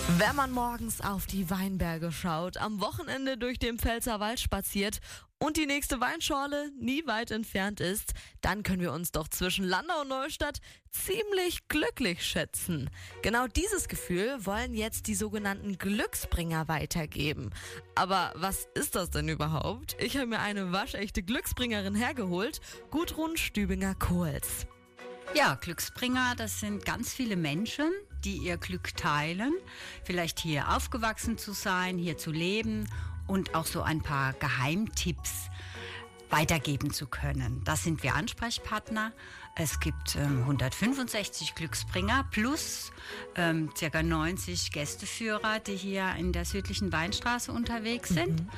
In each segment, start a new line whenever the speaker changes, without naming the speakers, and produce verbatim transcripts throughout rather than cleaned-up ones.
Wenn man morgens auf die Weinberge schaut, am Wochenende durch den Pfälzerwald spaziert und die nächste Weinschorle nie weit entfernt ist, dann können wir uns doch zwischen Landau und Neustadt ziemlich glücklich schätzen. Genau dieses Gefühl wollen jetzt die sogenannten Glücksbringer weitergeben. Aber was ist das denn überhaupt? Ich habe mir eine waschechte Glücksbringerin hergeholt, Gudrun Stübinger-Kohls.
Ja, Glücksbringer, das sind ganz viele Menschen, die ihr Glück teilen. Vielleicht hier aufgewachsen zu sein, hier zu leben und auch so ein paar Geheimtipps weitergeben zu können. Das sind wir Ansprechpartner. Es gibt ähm, hundertfünfundsechzig Glücksbringer plus ähm, ca. neunzig Gästeführer, die hier in der südlichen Weinstraße unterwegs sind. Mhm.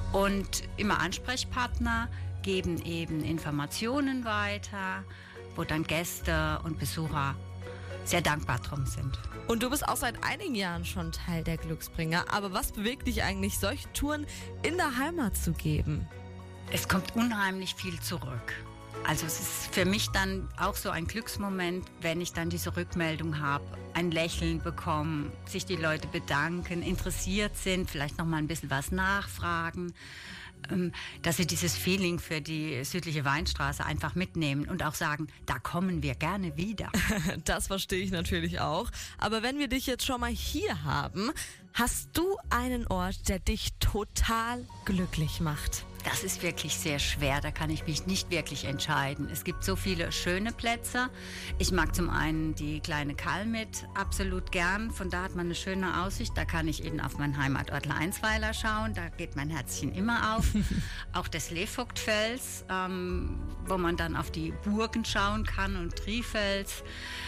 Und immer Ansprechpartner geben eben Informationen weiter, wo dann Gäste und Besucher sehr dankbar drum sind.
Und du bist auch seit einigen Jahren schon Teil der Glücksbringer. Aber was bewegt dich eigentlich, solche Touren in der Heimat zu geben?
Es kommt unheimlich viel zurück. Also es ist für mich dann auch so ein Glücksmoment, wenn ich dann diese Rückmeldung habe, ein Lächeln bekomme, sich die Leute bedanken, interessiert sind, vielleicht noch mal ein bisschen was nachfragen, dass sie dieses Feeling für die südliche Weinstraße einfach mitnehmen und auch sagen, da kommen wir gerne wieder.
Das verstehe ich natürlich auch. Aber wenn wir dich jetzt schon mal hier haben, hast du einen Ort, der dich total glücklich macht?
Das ist wirklich sehr schwer, da kann ich mich nicht wirklich entscheiden. Es gibt so viele schöne Plätze. Ich mag zum einen die kleine Kalmit absolut gern, von da hat man eine schöne Aussicht. Da kann ich eben auf mein Heimatort Leinsweiler schauen, da geht mein Herzchen immer auf. Auch das Levogtfels, ähm, wo man dann auf die Burgen schauen kann und Trifels.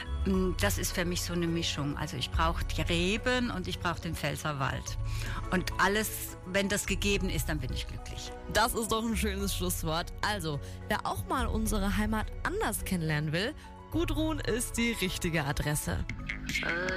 Das ist für mich so eine Mischung. Also ich brauche die Reben und ich brauche den Pfälzerwald. Und alles, wenn das gegeben ist, dann bin ich glücklich.
Das ist doch ein schönes Schlusswort. Also, wer auch mal unsere Heimat anders kennenlernen will, Gudrun ist die richtige Adresse.